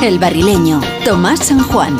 El Barrileño, Tomás San Juan.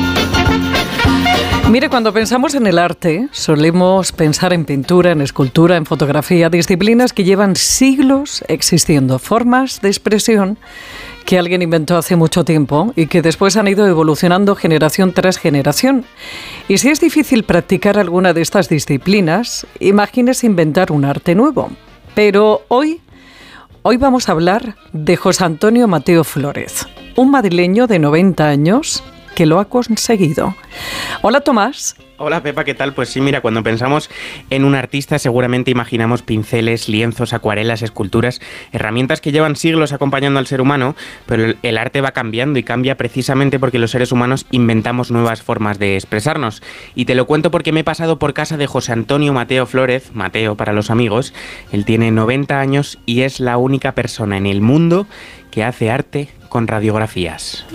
Mire, cuando pensamos en el arte, solemos pensar en pintura, en escultura, en fotografía, disciplinas que llevan siglos existiendo, formas de expresión que alguien inventó hace mucho tiempo y que después han ido evolucionando generación tras generación. Y si es difícil practicar alguna de estas disciplinas, imagínese inventar un arte nuevo. Pero hoy vamos a hablar de José Antonio Mateo Flórez, un madrileño de 90 años que lo ha conseguido. Hola, Tomás. Hola, Pepa, ¿qué tal? Pues sí, mira, cuando pensamos en un artista seguramente imaginamos pinceles, lienzos, acuarelas, esculturas, herramientas que llevan siglos acompañando al ser humano, pero el arte va cambiando y cambia precisamente porque los seres humanos inventamos nuevas formas de expresarnos. Y te lo cuento porque me he pasado por casa de José Antonio Mateo Flórez, Mateo para los amigos. Él tiene 90 años y es la única persona en el mundo que hace arte con radiografías.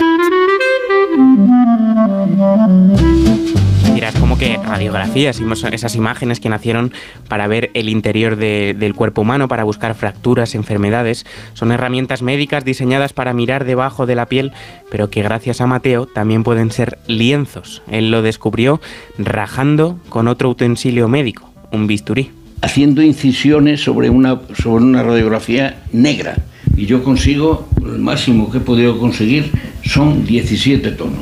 Dirás, ¿cómo que radiografías? Esas imágenes que nacieron para ver el interior del cuerpo humano, para buscar fracturas, enfermedades. Son herramientas médicas diseñadas para mirar debajo de la piel, pero que gracias a Mateo también pueden ser lienzos. Él lo descubrió rajando con otro utensilio médico, un bisturí. Haciendo incisiones sobre una radiografía negra. Y yo consigo, el máximo que he podido conseguir son 17 tonos.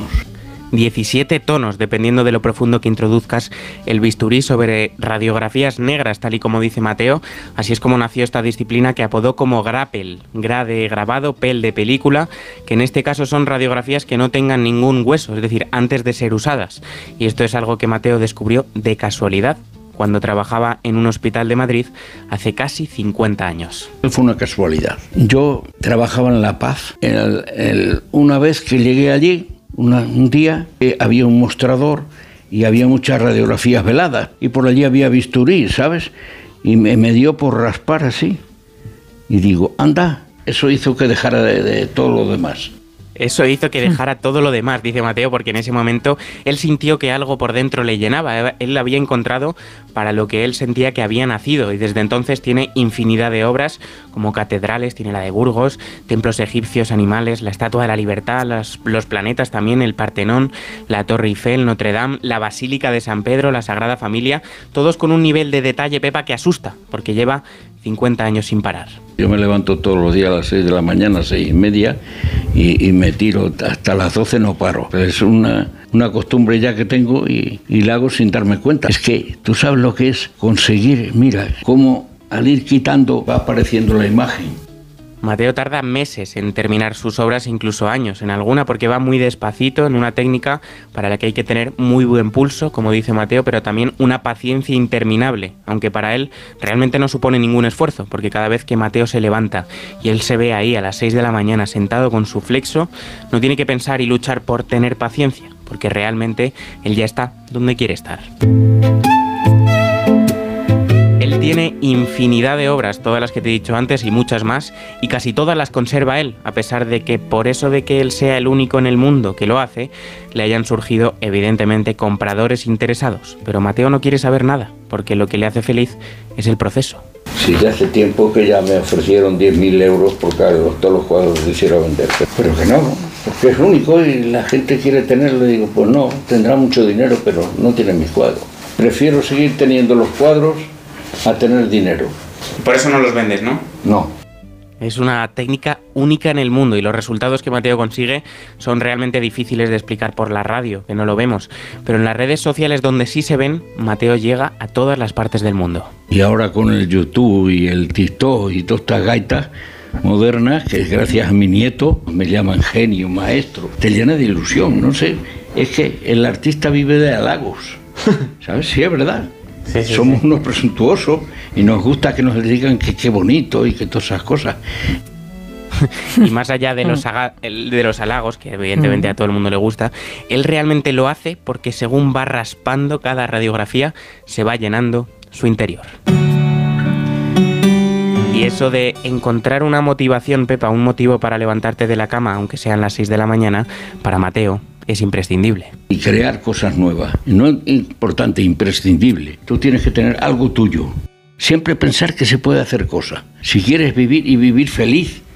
17 tonos, dependiendo de lo profundo que introduzcas el bisturí sobre radiografías negras, tal y como dice Mateo. Así es como nació esta disciplina que apodó como grapel, gra de grabado, pel de película, que en este caso son radiografías que no tengan ningún hueso, es decir, antes de ser usadas. Y esto es algo que Mateo descubrió de casualidad, cuando trabajaba en un hospital de Madrid hace casi 50 años. Fue una casualidad. Yo trabajaba en La Paz. Una vez que llegué allí, un día, había un mostrador y había muchas radiografías veladas. Y por allí había bisturí, ¿sabes? Y me dio por raspar así. Y digo, anda, eso hizo que dejara de todo lo demás. Eso hizo que dejara todo lo demás, dice Mateo, porque en ese momento él sintió que algo por dentro le llenaba. Él lo había encontrado para lo que él sentía que había nacido, y desde entonces tiene infinidad de obras, como catedrales, tiene la de Burgos, templos egipcios, animales, la Estatua de la Libertad, los planetas también, el Partenón, la Torre Eiffel, Notre Dame, la Basílica de San Pedro, la Sagrada Familia, todos con un nivel de detalle, Pepa, que asusta, porque lleva 50 años sin parar. Yo me levanto todos los días a las 6 de la mañana, 6:30, y me tiro hasta las 12, no paro. Es una costumbre ya que tengo y la hago sin darme cuenta. Es que tú sabes lo que es conseguir, mira, cómo al ir quitando va apareciendo la imagen. Mateo tarda meses en terminar sus obras, incluso años en alguna, porque va muy despacito en una técnica para la que hay que tener muy buen pulso, como dice Mateo, pero también una paciencia interminable, aunque para él realmente no supone ningún esfuerzo, porque cada vez que Mateo se levanta y él se ve ahí a las 6 de la mañana sentado con su flexo, no tiene que pensar y luchar por tener paciencia, porque realmente él ya está donde quiere estar. Él tiene infinidad de obras, todas las que te he dicho antes y muchas más, y casi todas las conserva él, a pesar de que por eso de que él sea el único en el mundo que lo hace, le hayan surgido evidentemente compradores interesados. Pero Mateo no quiere saber nada, porque lo que le hace feliz es el proceso. Sí, ya hace tiempo que ya me ofrecieron 10.000 euros por todos los cuadros que quisiera vender. Pero que no, porque es único y la gente quiere tenerlo. Y digo, pues no, tendrá mucho dinero, pero no tiene mis cuadros. Prefiero seguir teniendo los cuadros a tener dinero. Por eso no los vendes, ¿no? No. Es una técnica única en el mundo y los resultados que Mateo consigue son realmente difíciles de explicar por la radio, que no lo vemos. Pero en las redes sociales donde sí se ven, Mateo llega a todas las partes del mundo. Y ahora con el YouTube y el TikTok y todas estas gaitas modernas, que gracias a mi nieto me llaman genio, maestro, te llena de ilusión, no sé. Es que el artista vive de halagos, ¿sabes? Sí, es verdad. Sí, somos unos presuntuosos y nos gusta que nos digan que qué bonito y que todas esas cosas. Y más allá de los halagos, que evidentemente a todo el mundo le gusta, él realmente lo hace porque según va raspando cada radiografía, se va llenando su interior. Y eso de encontrar una motivación, Pepa, un motivo para levantarte de la cama, aunque sean las 6 de la mañana, para Mateo es imprescindible. Y crear cosas nuevas. No es importante, imprescindible. Tú tienes que tener algo tuyo. Siempre pensar que se puede hacer cosas. Si quieres vivir y vivir feliz,